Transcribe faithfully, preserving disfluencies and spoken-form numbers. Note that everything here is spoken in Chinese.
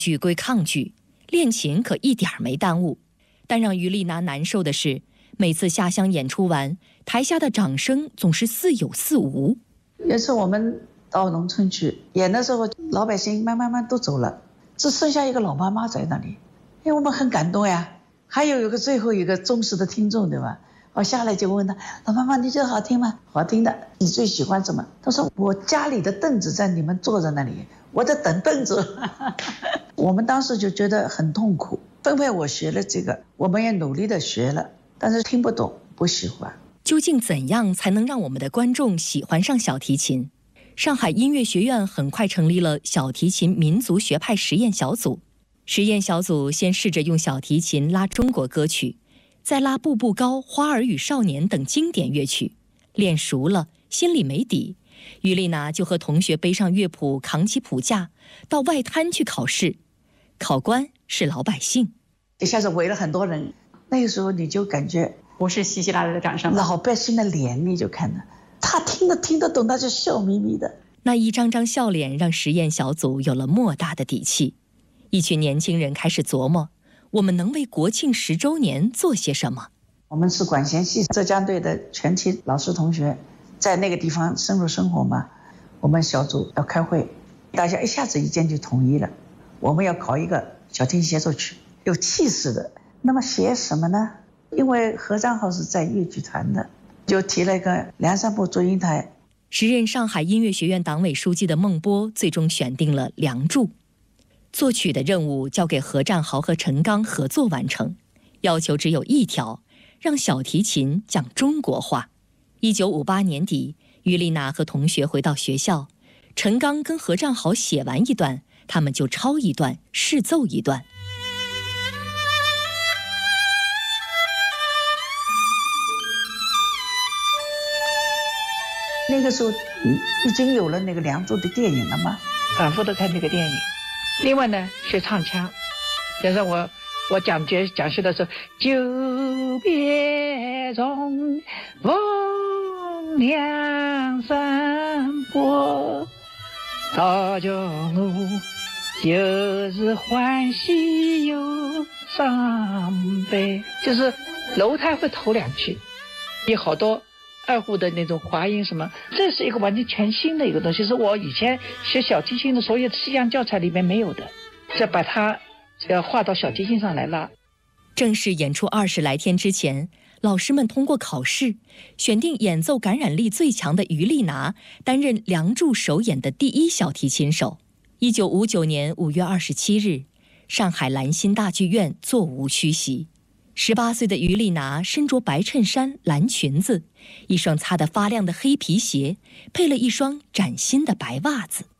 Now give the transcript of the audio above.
拒归抗拒，练琴可一点儿没耽误。但让于丽娜难受的是，每次下乡演出完，台下的掌声总是似有似无。 有次我们到农村去演的时候，老百姓慢慢慢都走了，只剩下一个老妈妈在那里，因为我们很感动呀。还有一个最后一个忠实的听众，对吧？我下来就问他，老妈妈，你觉得好听吗？好听的。你最喜欢什么？他说我家里的凳子在你们坐在那里，我在等凳子。我们当时就觉得很痛苦，分配我学了这个，我们也努力的学了，但是听不懂，不喜欢。 究竟怎样才能让我们的观众喜欢上小提琴？上海音乐学院很快成立了小提琴民族学派实验小组。实验小组先试着用小提琴拉中国歌曲，再拉《步步高》《花儿与少年》等经典乐曲。练熟了，心里没底，于丽娜就和同学背上乐谱，扛起谱架，到外滩去考试。考官是老百姓， 一下子围了很多人。那个时候你就感觉不是稀稀拉拉的掌声， 老百姓的脸你就看到，他听得听得懂，他就笑眯眯的。 那一张张笑脸让实验小组有了莫大的底气。一群年轻人开始琢磨，我们能为国庆十周年做些什么？ 我们是管弦系浙江队的全体老师同学，在那个地方深入生活嘛。我们小组要开会，大家一下子意见就统一了，我们要考一个小提琴协奏曲，有气势的。那么写什么呢？因为何占豪是在乐剧团的，就提了一个梁山伯祝英台。 时任上海音乐学院党委书记的孟波最终选定了《梁祝》。作曲的任务交给何占豪和陈刚合作完成，要求只有一条，让小提琴讲中国话。一九五八年底，于丽娜和同学回到学校，陈刚跟何占豪写完一段，他们就抄一段，试奏一段。 那个时候已经有了那个《梁祝》的电影了吗？ 反复的看这个电影。另外呢，学唱腔，比如说我我讲学讲学的时候，久别重，逢梁山伯，到江路，就是欢喜又伤悲，就是楼台会头两句，有好多二胡的那种滑音什么，这是一个完全全新的一个东西，是我以前学小提琴的所有西洋教材里面没有的，再把它要画到小提琴上来拉。 正式演出二十来天之前，老师们通过考试选定演奏感染力最强的于丽娜担任《梁祝》首演的第一小提琴手。一九五九年五月二十七日，上海兰心大剧院座无虚席。十八岁的于丽娜身着白衬衫、蓝裙子，一双擦得发亮的黑皮鞋，配了一双崭新的白袜子。